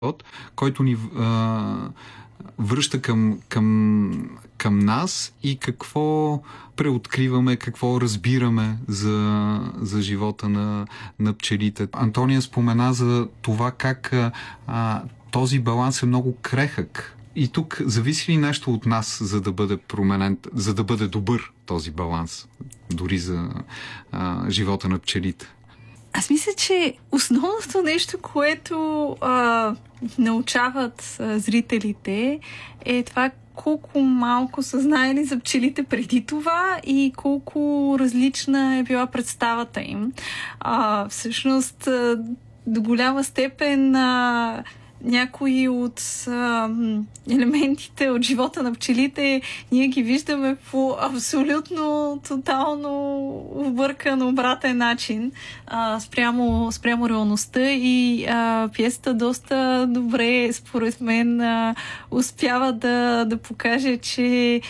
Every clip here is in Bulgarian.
който ни връща към нас и какво преоткриваме, какво разбираме за живота на пчелите. Антония спомена за това как този баланс е много крехък. И тук зависи ли нещо от нас, за да бъде променен, за да бъде добър този баланс, дори за живота на пчелите? Аз мисля, че основното нещо, което научават зрителите, е това колко малко са знаели за пчелите преди това и колко различна е била представата им. Всъщност, до голяма степен някои от елементите от живота на пчелите ние ги виждаме по абсолютно, тотално объркан, обратен начин спрямо реалността и пиесата доста добре, според мен, успява да покаже, че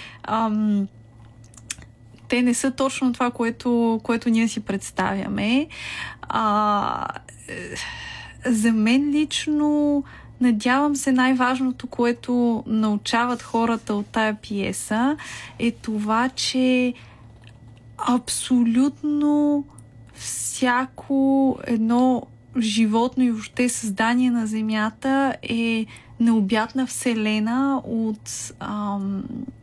те не са точно това, което ние си представяме. За мен лично, надявам се, най-важното, което научават хората от тая пиеса, е това, че абсолютно всяко едно животно и въобще създание на Земята е необятна вселена от